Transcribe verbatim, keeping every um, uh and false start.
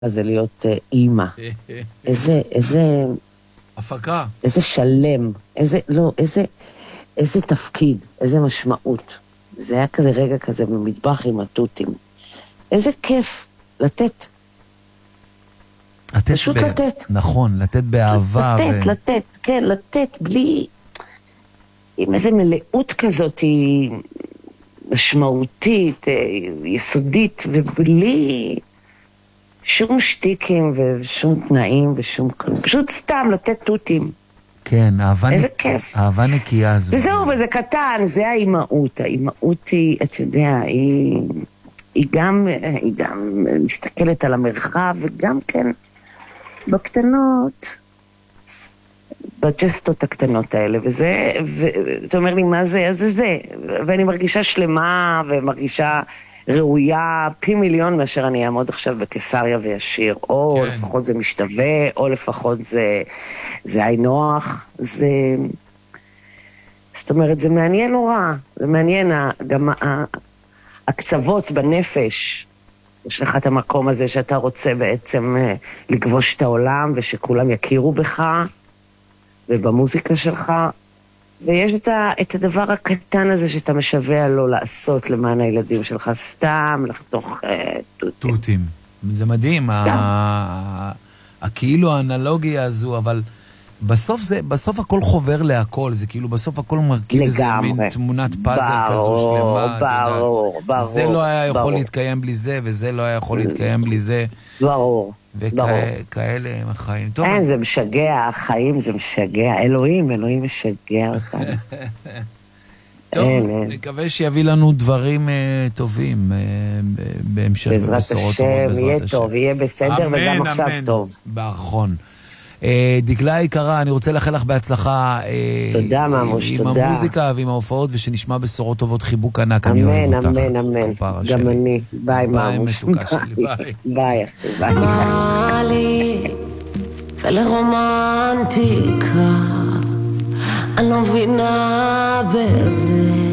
זה להיות אימא. איזה, איזה... הפקה. איזה שלם, איזה, לא, איזה, איזה תפקיד, איזה משמעות. זה היה כזה רגע כזה במטבח עם הטוטים. איזה כיף לתת. לתת פשוט ב... לתת. נכון, לתת באהבה. לתת, ו... לתת, כן, לתת, בלי... עם איזה מלאות כזאת היא משמעותית, יסודית, ובלי שום שטיקים ושום תנאים ושום... פשוט סתם לתת טוטים. כן, אהבה, איזה נק... כיף. אהבה נקייה הזו. וזהו, וזה קטן, זה האימהות. האימהות היא, אתה יודע, היא, היא, גם, היא גם מסתכלת על המרחב, וגם כן בקטנות, בג'סטות הקטנות האלה, וזה, וזה אומר לי, מה זה? אז זה זה. ואני מרגישה שלמה, ומרגישה ראויה פי מיליון, מאשר אני אעמוד עכשיו בקיסריה וישיר. או כן. לפחות זה משתווה, או לפחות זה, זה נוח, זה... זאת אומרת, זה מעניין נורא, זה מעניין, גם הקצוות בנפש, יש לך את המקום הזה שאתה רוצה בעצם לכבוש את העולם, ושכולם יכירו בך, ובמוזיקה שלך, ויש את, ה, את הדבר הקטן הזה שאתה משווה לו לעשות למען הילדים שלך, סתם לחתוך אה, טוטים. טוטים, זה מדהים, הכאילו האנלוגיה הזו, אבל... בסוף זה, בסוף הכל חובר להכל, זה כאילו בסוף הכל מרכיב איזה מין תמונת פאזל כזו שלמה, ברור, ברור. זה לא היה יכול להתקיים בלי זה, וזה לא היה יכול להתקיים בלי זה. ברור, ברור. וכאלה הם החיים. אין, זה משגע, החיים זה משגע, אלוהים, אלוהים משגע אותנו. טוב, נקווה שיביא לנו דברים טובים בהמשך ובשורות טובות בעזרת השם. יהיה טוב, יהיה בסדר וגם עכשיו טוב. באחרון. דגלה יקרה, אני רוצה לאחל לך בהצלחה. תודה ממוש, תודה. עם המוזיקה ועם ההופעות, ושנשמע בשורות טובות, חיבוק ענק, אני אמן, אוהב אותך. אמן, אמן, גם אני. ביי ממוש. ביי מתוקה שלי, ביי. ביי אחי, ביי. מאלי ולרומנטיקה, אני לא מבינה בזה.